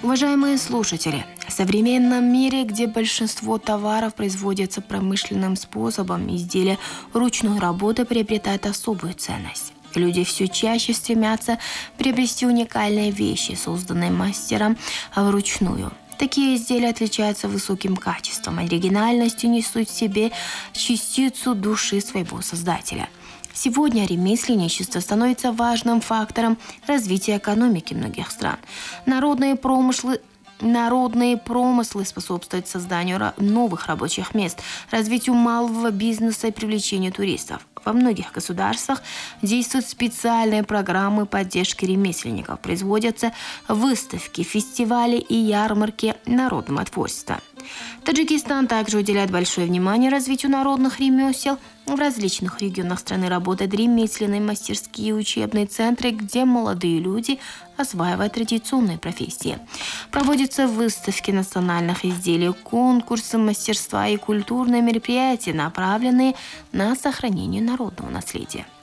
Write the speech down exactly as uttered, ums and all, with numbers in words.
Уважаемые слушатели, в современном мире, где большинство товаров производятся промышленным способом, изделия ручной работы приобретают особую ценность. Люди все чаще стремятся приобрести уникальные вещи, созданные мастером вручную. Такие изделия отличаются высоким качеством, оригинальностью, несут в себе частицу души своего создателя. Сегодня ремесленничество становится важным фактором развития экономики многих стран. Народные промыслы Народные промыслы способствуют созданию новых рабочих мест, развитию малого бизнеса и привлечению туристов. Во многих государствах действуют специальные программы поддержки ремесленников, производятся выставки, фестивали и ярмарки народного творчества. Таджикистан также уделяет большое внимание развитию народных ремесел. В различных регионах страны работают ремесленные мастерские и учебные центры, где молодые люди осваивают традиционные профессии. Проводятся выставки национальных изделий, конкурсы мастерства и культурные мероприятия, направленные на сохранение народного наследия.